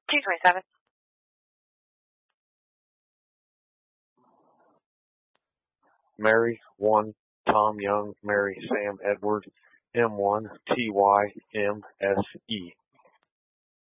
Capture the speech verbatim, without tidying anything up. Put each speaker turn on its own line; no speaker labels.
two twenty-seven.
Mary, one, Tom Young, Mary, Sam, Edward, M one, T Y, M S E.